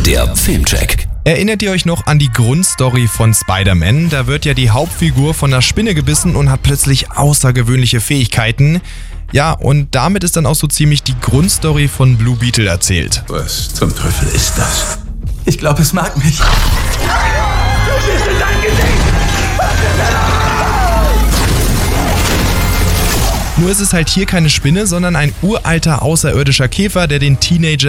Der Filmcheck. Erinnert ihr euch noch an die Grundstory von Spider-Man? Da wird ja die Hauptfigur von einer Spinne gebissen und hat plötzlich außergewöhnliche Fähigkeiten. Ja, und damit ist dann auch so ziemlich die Grundstory von Blue Beetle erzählt. Was zum Teufel ist das? Ich glaube, es mag mich. Nur ist es halt hier keine Spinne, sondern ein uralter außerirdischer Käfer, der den Teenager